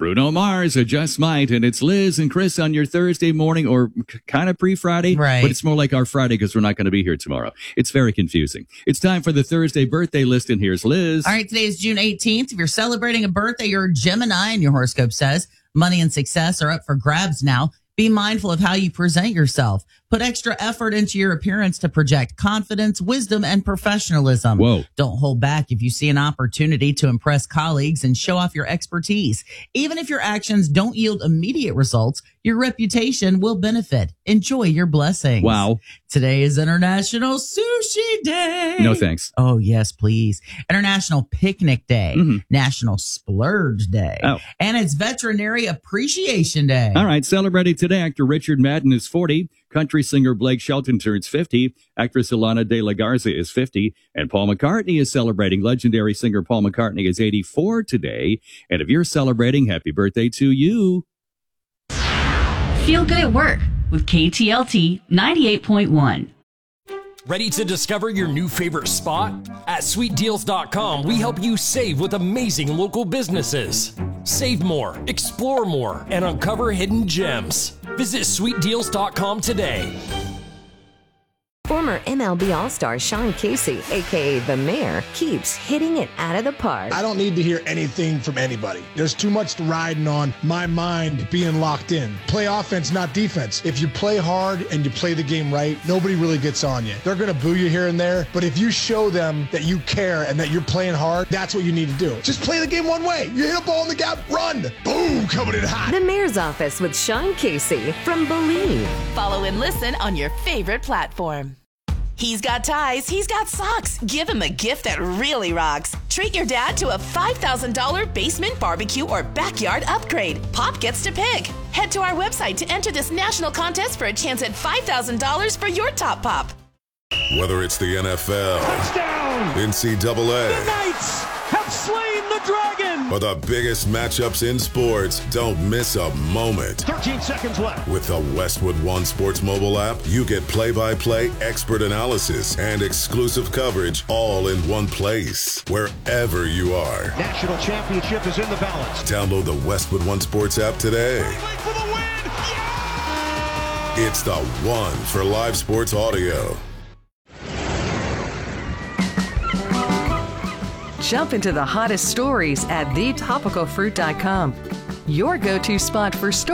Bruno Mars, Just Might, and it's Liz and Chris on your Thursday morning, or kind of pre-Friday, Right. But it's more like our Friday because we're not going to be here tomorrow. It's very confusing. It's time for the Thursday birthday list, and here's Liz. All right, today is June 18th. If you're celebrating a birthday, you're a Gemini, and your horoscope says money and success are up for grabs now. Be mindful of how you present yourself. Put extra effort into your appearance to project confidence, wisdom, and professionalism. Whoa. Don't hold back if you see an opportunity to impress colleagues and show off your expertise. Even if your actions don't yield immediate results, your reputation will benefit. Enjoy your blessings. Wow. Today is International Sushi Day. No thanks. Oh, yes, please. International Picnic Day. National Splurge Day. Oh. And it's Veterinary Appreciation Day. All right, celebrating today, actor Richard Madden is 40, country singer Blake Shelton turns 50, actress Ilana de la Garza is 50, and Paul McCartney is celebrating. Legendary singer Paul McCartney is 84 today. And if you're celebrating, happy birthday to you. Feel good at work with KTLT 98.1. Ready to discover your new favorite spot? At sweetdeals.com, we help you save with amazing local businesses. Save more, explore more, and uncover hidden gems. Visit sweetdeals.com today. Former MLB All-Star Sean Casey, a.k.a. The Mayor, keeps hitting it out of the park. I don't need to hear anything from anybody. There's too much riding on my mind being locked in. Play offense, not defense. If you play hard and you play the game right, nobody really gets on you. They're going to boo you here and there, but if you show them that you care and that you're playing hard, that's what you need to do. Just play the game one way. You hit a ball in the gap, run. Boom, coming in hot. The Mayor's Office with Sean Casey from Believe. Follow and listen on your favorite platform. He's got ties, he's got socks. Give him a gift that really rocks. Treat your dad to a $5,000 basement barbecue or backyard upgrade. Pop gets to pick. Head to our website to enter this national contest for a chance at $5,000 for your top pop. Whether it's the NFL, touchdown, NCAA, the Knights have slain the dragon, or the biggest matchups in sports, don't miss a moment. 13 seconds left. With the Westwood One Sports mobile app, you get play-by-play, expert analysis, and exclusive coverage all in one place, wherever you are. National championship is in the balance. Download the Westwood One Sports app today. For the win. Yeah! It's the one for live sports audio. Jump into the hottest stories at thetopicalfruit.com. Your go-to spot for stories.